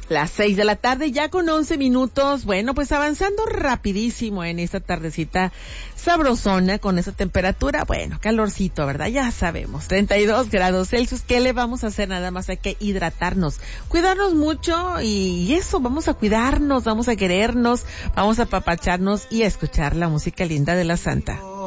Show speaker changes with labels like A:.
A: Las 6 de la tarde, ya con 11 minutos. Bueno, pues avanzando rapidísimo en esta tardecita sabrosona con esa temperatura. Bueno, calorcito, ¿verdad? Ya sabemos, 32 grados Celsius. ¿Qué le vamos a hacer? Nada más hay que hidratarnos, cuidarnos mucho y eso, vamos a cuidarnos, vamos a querernos, vamos a apapacharnos y a escuchar la música linda de la Santa.